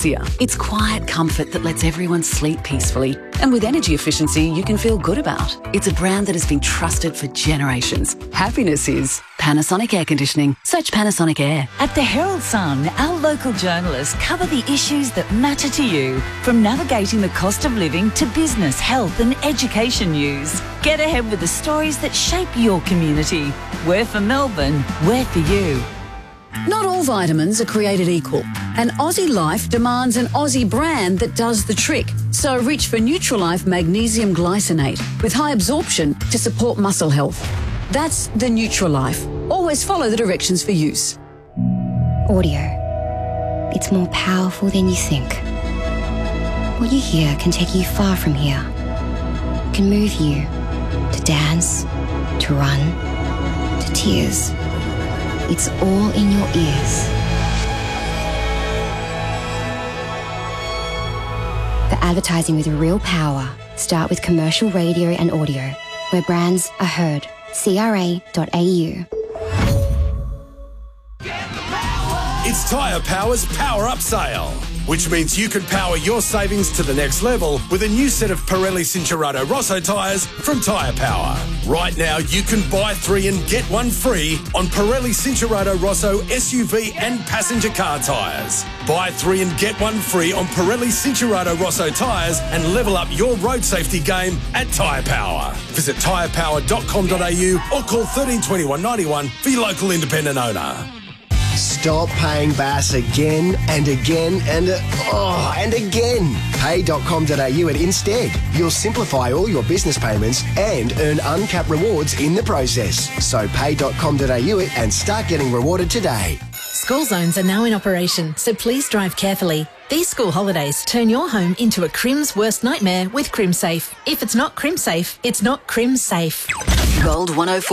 easier. It's quiet comfort that lets everyone sleep peacefully. And with energy efficiency you can feel good about. It's a brand that has been trusted for generations. Happiness is Panasonic Air Conditioning. Search Panasonic Air. At the Herald Sun, our local journalists cover the issues that matter to you, from navigating the cost of living to business, health and education news. Get ahead with the stories that shape your community. We're for Melbourne, we're for you. Not all vitamins are created equal, and Aussie Life demands an Aussie brand that does the trick. So reach for Nutrilife Magnesium Glycinate with high absorption to support muscle health. That's the Nutrilife. Always follow the directions for use. Audio. It's more powerful than you think. What you hear can take you far from here. It can move you to dance, to run, to tears. It's all in your ears. For advertising with real power, start with commercial radio and audio, where brands are heard. CRA.au. It's Tyre Power's Power Up Sale, which means you can power your savings to the next level with a new set of Pirelli Cincherato Rosso tyres from Tyre Power. Right now, you can buy 3 and get 1 free on Pirelli Cincherato Rosso SUV and passenger car tyres. Buy 3 and get 1 free on Pirelli Cincherato Rosso tyres and level up your road safety game at Tyre Power. Visit tyrepower.com.au or call 13 21 91 for your local independent owner. Stop paying Bass again and again and again. Pay.com.au and instead. You'll simplify all your business payments and earn uncapped rewards in the process. So pay.com.au and start getting rewarded today. School zones are now in operation, so please drive carefully. These school holidays turn your home into a Crim's worst nightmare with CrimSafe. If it's not CrimSafe, it's not CrimSafe. Gold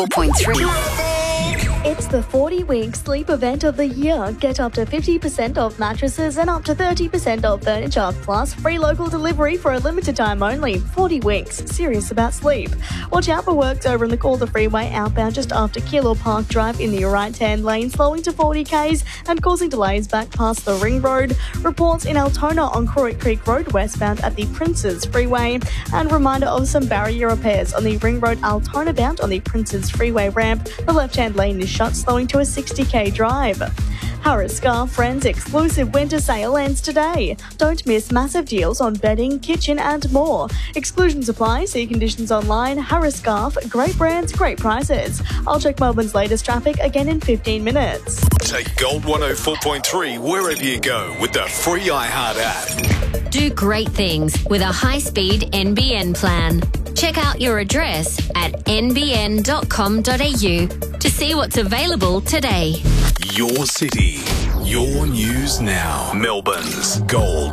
104.3. It's the 40-week sleep event of the year. Get up to 50% off mattresses and up to 30% off furniture, plus free local delivery for a limited time only. 40 weeks. Serious about sleep. Watch out for works over in the Calder Freeway outbound just after Keilor Park Drive in the right-hand lane, slowing to 40 k's and causing delays back past the Ring Road. Reports in Altona on Croix Creek Road westbound at the Princes Freeway. And reminder of some barrier repairs on the Ring Road Altona bound on the Princes Freeway ramp. The left-hand lane is shut, slowing to a 60k drive. Harris Scarf Friends exclusive winter sale ends today. Don't miss massive deals on bedding, kitchen and more. Exclusions apply. See conditions online. Harris Scarf, great brands, great prices. I'll check Melbourne's latest traffic again in 15 minutes. Take Gold 104.3 wherever you go with the free iHeart app. Do great things with a high-speed NBN plan. Check out your address at nbn.com.au to see what's available today. Your city, your news now. Melbourne's Gold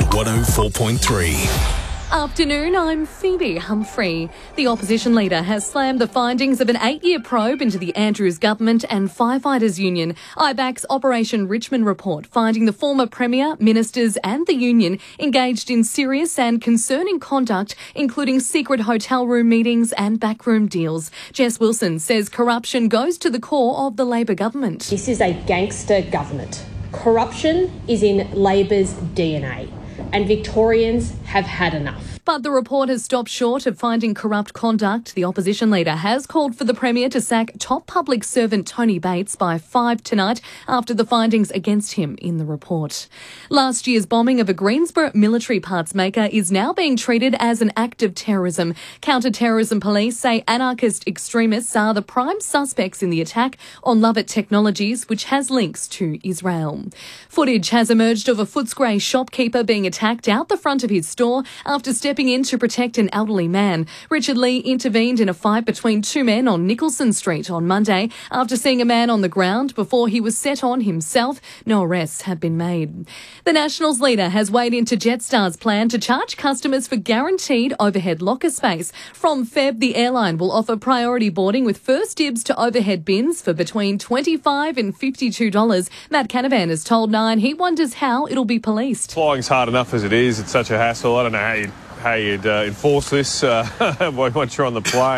104.3. Afternoon, I'm Phoebe Humphrey. The opposition leader has slammed the findings of an 8-year probe into the Andrews government and firefighters union. IBAC's Operation Richmond report finding the former Premier, ministers and the union engaged in serious and concerning conduct, including secret hotel room meetings and backroom deals. Jess Wilson says corruption goes to the core of the Labor government. This is a gangster government. Corruption is in Labor's DNA. And Victorians have had enough. But the report has stopped short of finding corrupt conduct. The opposition leader has called for the Premier to sack top public servant Tony Bates by 5 tonight after the findings against him in the report. Last year's bombing of a Greensboro military parts maker is now being treated as an act of terrorism. Counter-terrorism police say anarchist extremists are the prime suspects in the attack on Lovett Technologies, which has links to Israel. Footage has emerged of a Footscray shopkeeper being attacked out the front of his store after stepping in to protect an elderly man. Richard Lee intervened in a fight between 2 men on Nicholson Street on Monday after seeing a man on the ground before he was set on himself. No arrests have been made. The Nationals leader has weighed into Jetstar's plan to charge customers for guaranteed overhead locker space. From Feb, the airline will offer priority boarding with first dibs to overhead bins for between $25 and $52. Matt Canavan has told Nine he wonders how it'll be policed. Flying's hard enough as it is. It's such a hassle. I don't know how you'd enforce this once you're on the plane.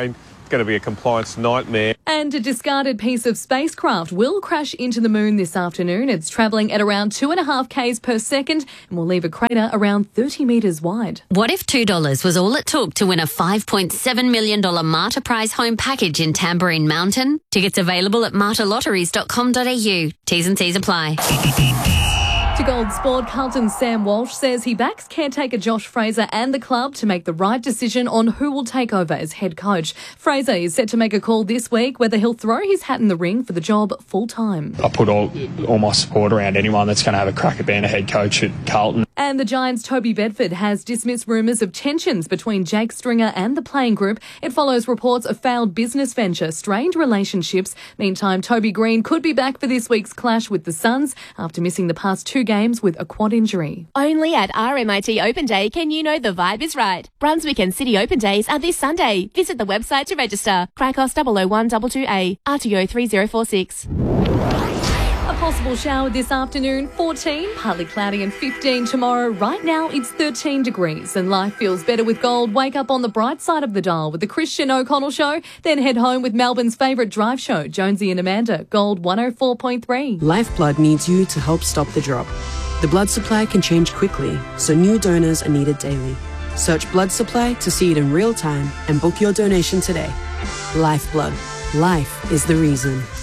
going to be a compliance nightmare. And a discarded piece of spacecraft will crash into the moon this afternoon. It's travelling at around 2.5 k's per second and will leave a crater around 30 metres wide. What if $2 was all it took to win a $5.7 million Marta Prize home package in Tambourine Mountain? Tickets available at martalotteries.com.au. T's and C's apply. To Gold Sport, Carlton's Sam Walsh says he backs caretaker Josh Fraser and the club to make the right decision on who will take over as head coach. Fraser is set to make a call this week whether he'll throw his hat in the ring for the job full-time. I put all my support around anyone that's going to have a crack at being a head coach at Carlton. And the Giants' Toby Bedford has dismissed rumours of tensions between Jake Stringer and the playing group. It follows reports of failed business venture, strained relationships. Meantime, Toby Green could be back for this week's clash with the Suns after missing the past 2 games with a quad injury. Only at RMIT Open Day can you know the vibe is right. Brunswick and City Open Days are this Sunday. Visit the website to register. Cracos 00122A, RTO 3046. A possible shower this afternoon, 14, partly cloudy and 15 tomorrow. Right now it's 13 degrees and life feels better with gold. Wake up on the bright side of the dial with the Christian O'Connell Show, then head home with Melbourne's favourite drive show, Jonesy and Amanda, Gold 104.3. Lifeblood needs you to help stop the drop. The blood supply can change quickly, so new donors are needed daily. Search blood supply to see it in real time and book your donation today. Lifeblood. Life is the reason.